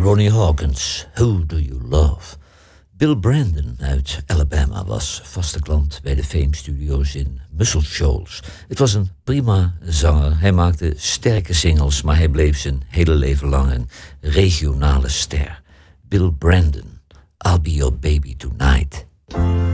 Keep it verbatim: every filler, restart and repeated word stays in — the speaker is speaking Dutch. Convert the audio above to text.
Ronnie Hawkins, Who Do You Love? Bill Brandon uit Alabama was vaste klant bij de Fame Studios in Muscle Shoals. Het was een prima zanger. Hij maakte sterke singles, maar hij bleef zijn hele leven lang een regionale ster. Bill Brandon, I'll Be Your Baby Tonight.